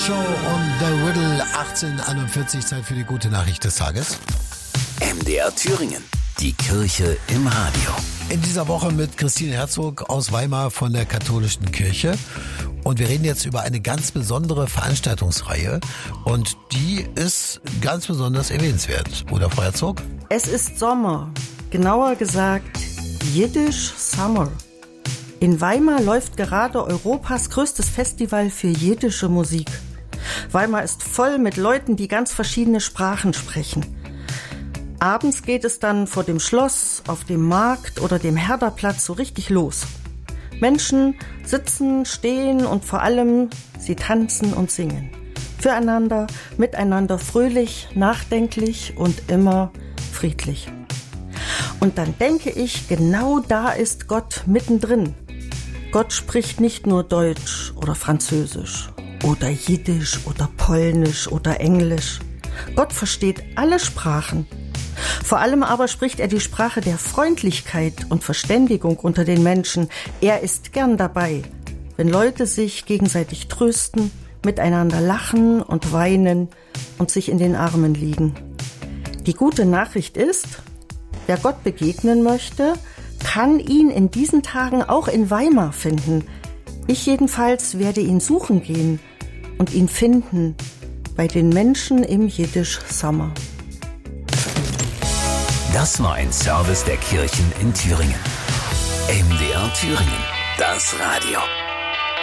Show und The Riddle 1841, Zeit für die gute Nachricht des Tages. MDR Thüringen, die Kirche im Radio. In dieser Woche mit Christine Herzog aus Weimar von der Katholischen Kirche. Und wir reden jetzt über eine ganz besondere Veranstaltungsreihe. Und die ist ganz besonders erwähnenswert, oder Frau Herzog? Es ist Sommer, genauer gesagt Yiddish Summer. In Weimar läuft gerade Europas größtes Festival für jiddische Musik. Weimar ist voll mit Leuten, die ganz verschiedene Sprachen sprechen. Abends geht es dann vor dem Schloss, auf dem Markt oder dem Herderplatz so richtig los. Menschen sitzen, stehen und vor allem sie tanzen und singen. Füreinander, miteinander fröhlich, nachdenklich und immer friedlich. Und dann denke ich, genau da ist Gott mittendrin. Gott spricht nicht nur Deutsch oder Französisch oder Jiddisch oder Polnisch oder Englisch. Gott versteht alle Sprachen. Vor allem aber spricht er die Sprache der Freundlichkeit und Verständigung unter den Menschen. Er ist gern dabei, wenn Leute sich gegenseitig trösten, miteinander lachen und weinen und sich in den Armen liegen. Die gute Nachricht ist, wer Gott begegnen möchte, kann ihn in diesen Tagen auch in Weimar finden. Ich jedenfalls werde ihn suchen gehen und ihn finden bei den Menschen im Yiddish Summer. Das war ein Service der Kirchen in Thüringen. MDR Thüringen, das Radio.